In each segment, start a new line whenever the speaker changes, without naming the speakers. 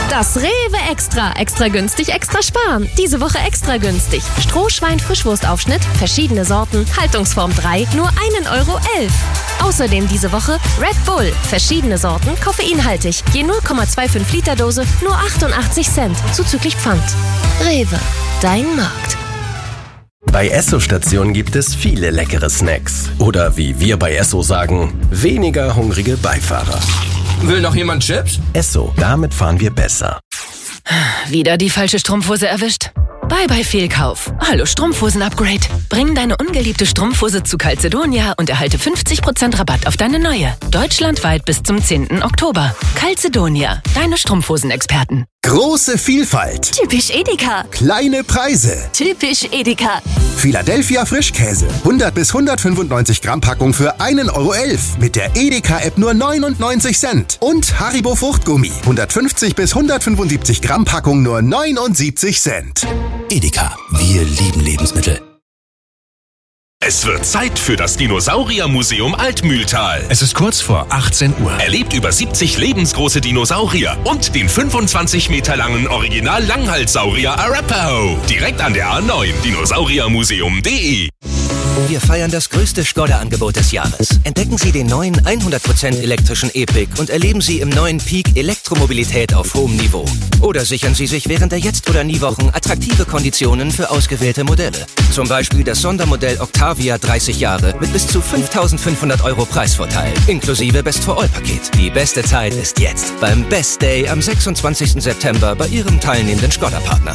Das Rewe Extra. Extra günstig, extra sparen. Diese Woche extra günstig. Strohschwein-Frischwurstaufschnitt, verschiedene Sorten, Haltungsform 3, nur 1,11 €. Außerdem diese Woche Red Bull, verschiedene Sorten, koffeinhaltig. Je 0,25 Liter Dose, nur 88 Cent, zuzüglich Pfand. Rewe, dein Markt.
Bei Esso-Stationen gibt es viele leckere Snacks. Oder wie wir bei Esso sagen, weniger hungrige Beifahrer.
Will noch jemand Chips?
Esso, damit fahren wir besser.
Wieder die falsche Strumpfhose erwischt? Bye Fehlkauf. Hallo Strumpfhosen-Upgrade. Bring deine ungeliebte Strumpfhose zu Calzedonia und erhalte 50% Rabatt auf deine neue. Deutschlandweit bis zum 10. Oktober. Calzedonia, deine Strumpfhosen-Experten.
Große Vielfalt.
Typisch Edeka.
Kleine Preise.
Typisch Edeka.
Philadelphia Frischkäse. 100 bis 195 Gramm Packung für 1,11 € mit der Edeka-App nur 99 Cent. Und Haribo Fruchtgummi. 150 bis 175 Gramm Packung nur 79 Cent.
Edeka, wir lieben Lebensmittel.
Es wird Zeit für das Dinosauriermuseum Altmühltal.
Es ist kurz vor 18 Uhr.
Erlebt über 70 lebensgroße Dinosaurier und den 25 Meter langen Original-Langhalssaurier Arapaho. Direkt an der A9, dinosauriermuseum.de.
Wir feiern das größte Skoda-Angebot des Jahres. Entdecken Sie den neuen 100% elektrischen E-Pick und erleben Sie im neuen Peak Elektromobilität auf hohem Niveau. Oder sichern Sie sich während der Jetzt- oder Nie-Wochen attraktive Konditionen für ausgewählte Modelle. Zum Beispiel das Sondermodell Octavia 30 Jahre mit bis zu 5.500 € Preisvorteil, inklusive Best-for-All-Paket. Die beste Zeit ist jetzt beim Best Day am 26. September bei Ihrem teilnehmenden Skoda-Partner.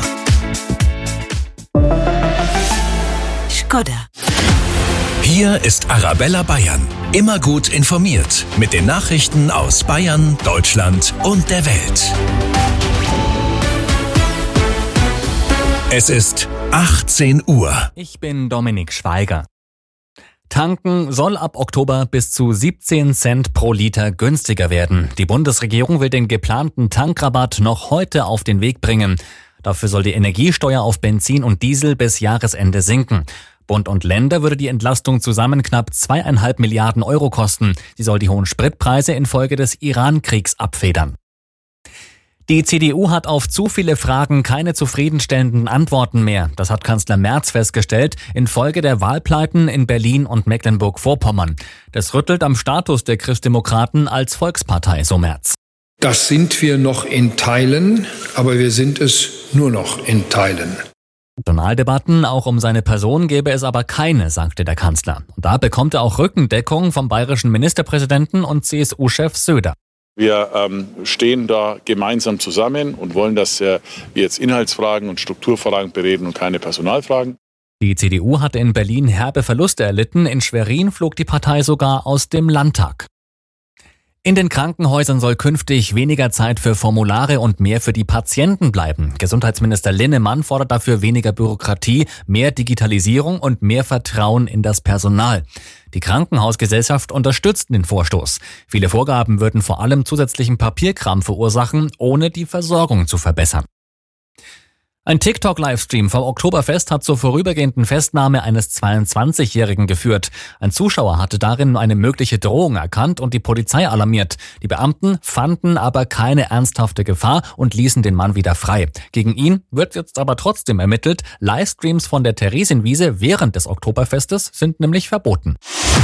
Skoda.
Hier ist Arabella Bayern. Immer gut informiert mit den Nachrichten aus Bayern, Deutschland und der Welt. Es ist 18 Uhr.
Ich bin Dominik Schweiger. Tanken soll ab Oktober bis zu 17 Cent pro Liter günstiger werden. Die Bundesregierung will den geplanten Tankrabatt noch heute auf den Weg bringen. Dafür soll die Energiesteuer auf Benzin und Diesel bis Jahresende sinken. Bund und Länder würde die Entlastung zusammen knapp 2,5 Milliarden € kosten. Sie soll die hohen Spritpreise infolge des Iran-Kriegs abfedern. Die CDU hat auf zu viele Fragen keine zufriedenstellenden Antworten mehr. Das hat Kanzler Merz festgestellt, infolge der Wahlpleiten in Berlin und Mecklenburg-Vorpommern. Das rüttelt am Status der Christdemokraten als Volkspartei, so Merz.
Das sind wir noch in Teilen, aber wir sind es nur noch in Teilen.
Personaldebatten auch um seine Person gäbe es aber keine, sagte der Kanzler. Und da bekommt er auch Rückendeckung vom bayerischen Ministerpräsidenten und CSU-Chef Söder.
Wir stehen da gemeinsam zusammen und wollen, dass wir jetzt Inhaltsfragen und Strukturfragen bereden und keine Personalfragen.
Die CDU hatte in Berlin herbe Verluste erlitten. In Schwerin flog die Partei sogar aus dem Landtag. In den Krankenhäusern soll künftig weniger Zeit für Formulare und mehr für die Patienten bleiben. Gesundheitsminister Linnemann fordert dafür weniger Bürokratie, mehr Digitalisierung und mehr Vertrauen in das Personal. Die Krankenhausgesellschaft unterstützt den Vorstoß. Viele Vorgaben würden vor allem zusätzlichen Papierkram verursachen, ohne die Versorgung zu verbessern. Ein TikTok-Livestream vom Oktoberfest hat zur vorübergehenden Festnahme eines 22-Jährigen geführt. Ein Zuschauer hatte darin eine mögliche Drohung erkannt und die Polizei alarmiert. Die Beamten fanden aber keine ernsthafte Gefahr und ließen den Mann wieder frei. Gegen ihn wird jetzt aber trotzdem ermittelt. Livestreams von der Theresienwiese während des Oktoberfestes sind nämlich verboten.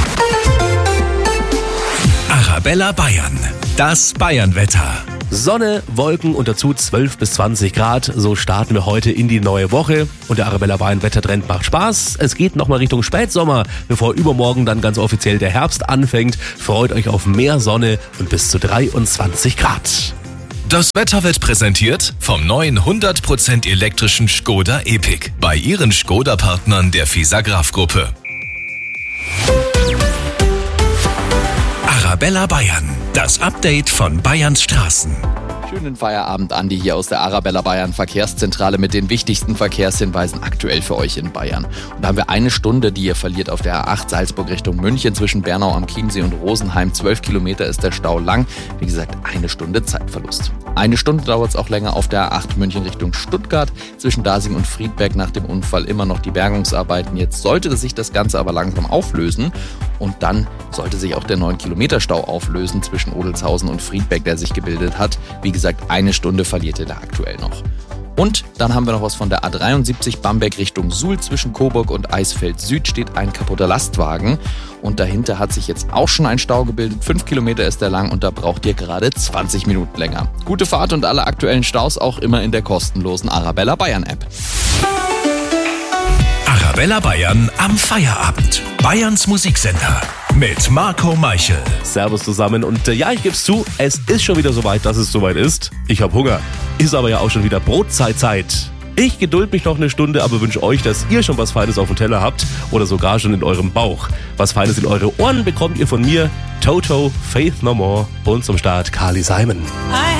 Arabella Bayern. Das Bayernwetter.
Sonne, Wolken und dazu 12 bis 20 Grad. So starten wir heute in die neue Woche. Und der Arabella Bayern Wettertrend macht Spaß. Es geht nochmal Richtung Spätsommer, bevor übermorgen dann ganz offiziell der Herbst anfängt. Freut euch auf mehr Sonne und bis zu 23 Grad.
Das Wetter wird präsentiert vom neuen 100% elektrischen Skoda E-Pick bei Ihren Skoda-Partnern der Fisagraph-Gruppe. Arabella Bayern, das Update von Bayerns Straßen.
Schönen Feierabend, Andi, hier aus der Arabella Bayern Verkehrszentrale mit den wichtigsten Verkehrshinweisen aktuell für euch in Bayern. Und da haben wir eine Stunde, die ihr verliert auf der A8 Salzburg Richtung München zwischen Bernau am Chiemsee und Rosenheim. 12 Kilometer ist der Stau lang. Wie gesagt, eine Stunde Zeitverlust. Eine Stunde dauert es auch länger auf der A8 München Richtung Stuttgart. Zwischen Dasing und Friedberg nach dem Unfall immer noch die Bergungsarbeiten. Jetzt sollte sich das Ganze aber langsam auflösen. Und dann sollte sich auch der 9-Kilometer Stau auflösen zwischen Odelshausen und Friedberg, der sich gebildet hat. Wie gesagt, gesagt, 1 Stunde verliert ihr da aktuell noch. Und dann haben wir noch was von der A73 Bamberg Richtung Suhl. Zwischen Coburg und Eisfeld Süd steht ein kaputter Lastwagen. Und dahinter hat sich jetzt auch schon ein Stau gebildet. 5 Kilometer ist der lang und da braucht ihr gerade 20 Minuten länger. Gute Fahrt und alle aktuellen Staus auch immer in der kostenlosen Arabella Bayern App.
Arabella Bayern am Feierabend. Bayerns Musiksender mit Marco Meichel.
Servus zusammen und ja, ich geb's zu, es ist schon wieder soweit, dass es soweit ist. Ich habe Hunger. Ist aber ja auch schon wieder Brotzeitzeit. Ich geduld mich noch eine Stunde, aber wünsche euch, dass ihr schon was Feines auf dem Teller habt oder sogar schon in eurem Bauch. Was Feines in eure Ohren bekommt ihr von mir. Toto, Faith No More und zum Start Carly Simon.